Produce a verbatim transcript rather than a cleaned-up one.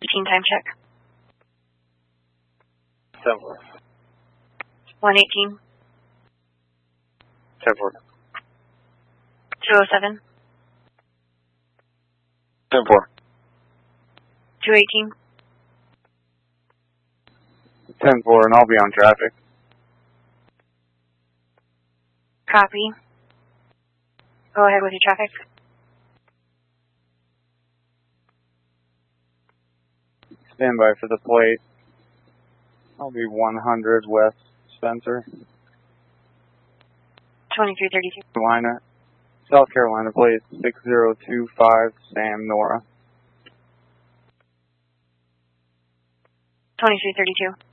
eighteen time check. ten four. one eighteen. ten four. two oh seven. ten four. two eighteen. ten four, and I'll be on traffic. Copy. Go ahead with your traffic. Stand by for the plate. I'll be one hundred West Spencer. twenty-three thirty-two. Carolina. South Carolina plate six zero two five, Sam Nora. twenty-three thirty-two.